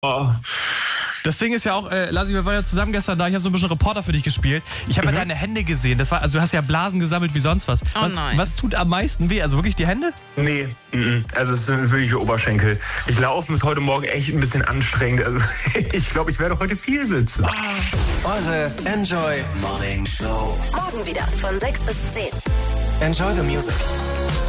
Oh. Das Ding ist ja auch, Lassi, wir waren ja zusammen gestern da, ich habe so ein bisschen Reporter für dich gespielt. Ich habe ja deine Hände gesehen, also du hast ja Blasen gesammelt wie sonst was. Oh nein. Was tut am meisten weh? Also wirklich die Hände? Nee, also es sind wirklich Oberschenkel. Ich laufe ist heute Morgen echt ein bisschen anstrengend. Also, ich glaube, ich werde heute viel sitzen. Eure Enjoy Morning Show. Morgen wieder von 6 bis 10. Enjoy the music.